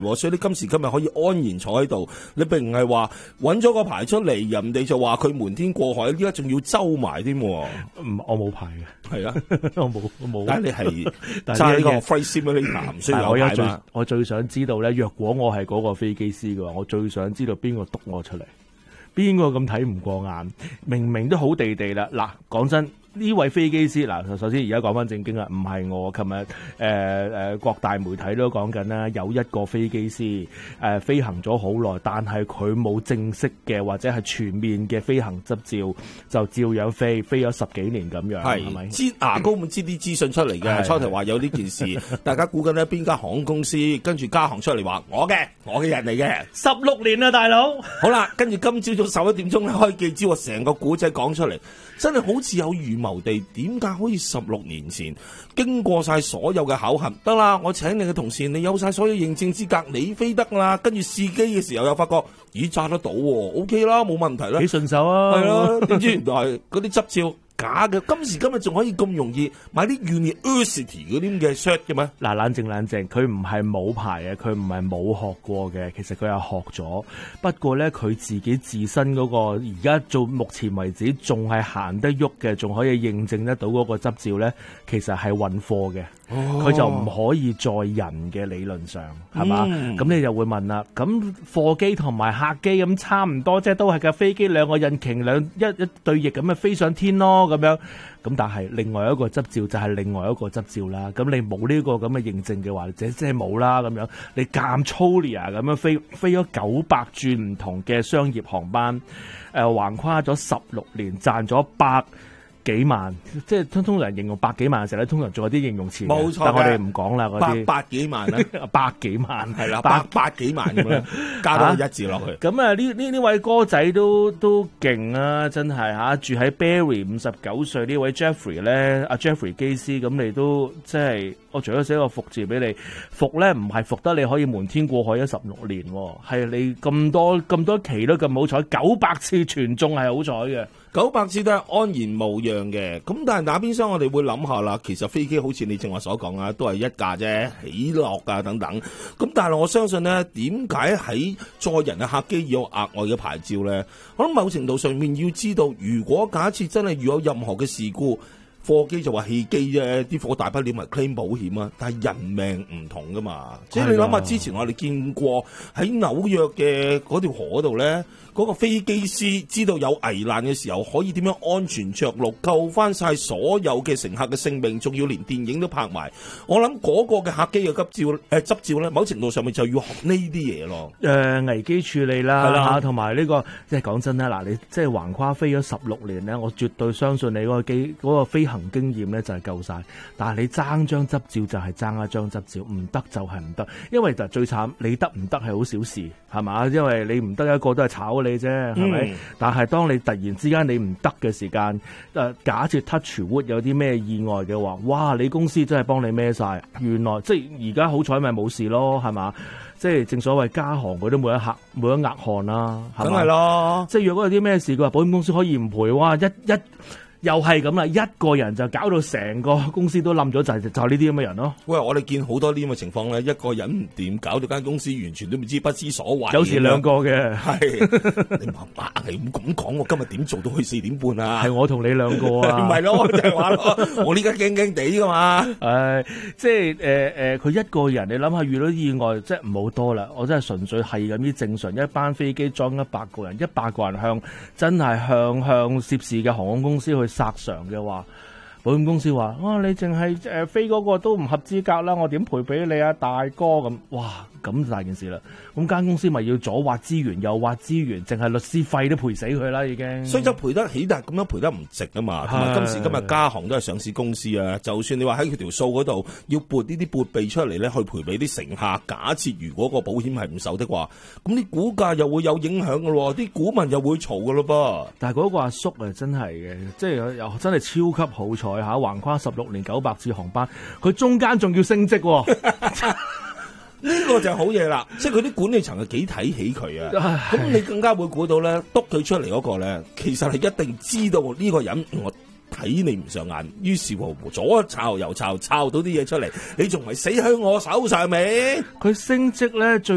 所以你今時今日可以安然坐喺度，你並唔係話揾咗個牌出嚟，人哋就話佢瞞天過海，依家仲要周埋添。 我冇牌嘅， 係啊， 我冇。 但係你係揸呢個 flight simulator，唔需要有牌嘛。 我最想知道咧，若果我係嗰個飛機師嘅話，我最想知道邊個督我出嚟，邊個咁睇唔過眼，明明都好地地啦。嗱，講真。呢位飛機師嗱，首先而家講翻正經啦，唔係我。琴日各大媒體都講緊啦，有一個飛機師飛行咗好耐，但係佢冇正式嘅或者係全面嘅飛行執照，就照樣飛咗10幾年咁樣，係咪？ 知牙膏咁知啲資訊出嚟嘅，初頭話有呢件事，大家估緊呢邊間航空公司，跟住加航出嚟話我嘅人嚟嘅 ，16年啦，大佬。 好啦，跟住今朝早11點鐘咧開記招，成個古仔講出嚟，真係好似有預謀地，點解可以16年前經過晒所有嘅考核得啦？我請你嘅同事，你有晒所有認證資格，你飛得啦。跟住試機嘅時候又發覺，咦，揸得到，OK 啦，冇問題啦， 幾順手啊。 係啦，點知原來係嗰啲執照假嘅。今時今日仲可以咁容易買啲 University 嗰啲咁嘅 cert 嘅咩？ 嗱，冷靜，佢唔係冇牌嘅，佢唔係冇學過嘅，其實佢係學咗。不過咧，佢自己自身嗰個而家做目前為止仲係行得喐嘅，仲可以認證得到嗰個執照咧，其實係運貨嘅。佢就唔可以載人嘅，理論上係嘛？咁你就會問啦，咁貨機同埋客機咁差唔多，即係都係架飛機兩個引擎一對翼咁啊飛上天咯咁樣。咁但係另外一個執照就係另外一個執照啦。咁你冇呢個咁嘅認證嘅話，即係冇啦咁樣。你咁粗利啊咁樣飛咗900轉唔同嘅商業航班，橫跨咗16年，賺咗100幾萬，即係通常形容100幾萬嘅時候咧，通常仲有啲形容詞， 冇錯， 但我哋唔講啦，嗰啲百幾萬啦 ，100幾萬係啦，百幾萬咁樣加多個1字落去。 咁啊呢位哥仔都勁啊，真係嚇，住喺 Barrie 59歲呢位 Jeffrey 咧，阿 Jeffrey 機師，咁你都即係我除咗寫個服字俾你，服咧唔係服得你可以瞞天過海16年，係你咁多期都咁好彩，900次全中係好彩嘅。 900次都係安然無恙嘅，咁但係打邊廂我哋會諗下啦，其實飛機好似你正話所講啊，都係一架啫，起落啊等等。咁但係我相信呢，點解喺載人嘅客機要有額外嘅牌照呢？我諗某程度上面要知道，如果假設真係遇有任何嘅事故，貨機就話氣機啫，啲貨大不了咪 claim 保險啊，但係人命唔同噶嘛。即係你諗下，之前我哋見過喺紐約嘅嗰條河度呢，嗰個飛機師知道有危難嘅時候，可以點樣安全着陸救翻晒所有嘅乘客嘅性命，仲要連電影都拍埋。我諗嗰個嘅客機嘅執照咧，某程度上面就要學呢啲嘢咯。 危機處理啦，同埋呢個即係講真啦，嗱，你即係橫跨飛咗16年咧，我絕對相信你嗰個飛行經驗咧就係夠晒。但係你爭張執照就係爭一張執照，唔得就係唔得。因為就最慘，你得唔得係好小事，係嘛？因為你唔得一個都係炒你啫，係咪？但係當你突然之間你唔得嘅時間，假設 touch wood 有啲咩意外嘅話，哇！你公司真係幫你孭晒。原來即係而家好彩咪冇事咯，係嘛？即係正所謂加航佢都冇一額汗啦，係嘛？ 梗係咯。即係如果有啲咩事嘅話，保險公司可以唔賠，哇！又係咁啦，一個人就搞到成個公司都冧咗，就呢啲咁嘅人咯。 喂，我哋見好多呢啲咁嘅情況咧，一個人唔掂，搞到間公司完全都唔知不知所謂。 有時兩個嘅， 係你話係咁講，我今日點做到去4點半啊？ 係我同你兩個啊， 唔係咯，就係話咯，我呢家驚驚地噶嘛。 即係佢一個人，你諗下遇到意外，即係唔好多啦。我真係純粹係咁啲正常，一班飛機裝100個人，100個人真係向涉事嘅航空公司去索償嘅話，保險公司話：你淨係飛嗰個都唔合資格啦，我點賠俾你啊，大哥咁。哇，咁大件事啦。咁間公司咪要左挖資源右挖資源，淨係律師費都賠死佢啦，已經。 所以就賠得起，但係咁樣賠得唔值啊嘛。同埋今時今日加航都係上市公司啊，就算你話喺佢條數嗰度要撥呢啲撥備出嚟咧，去賠俾啲乘客。假設如果個保險係唔受的話，咁啲股價又會有影響噶咯，啲股民又會嘈噶咯噃。 但係嗰個阿叔啊，真係嘅，即係又真係超級好彩嚇，橫跨16年900次航班，佢中間仲要升職喎。 呢個就係好嘢啦，即係佢啲管理層係幾睇起佢啊！咁你更加會估到咧，督佢出嚟嗰個咧，其實係一定知道呢個人我睇你唔上眼，於是乎左抄右抄，抄到啲嘢出嚟，你仲唔係死喺我手上未？ 佢升職咧最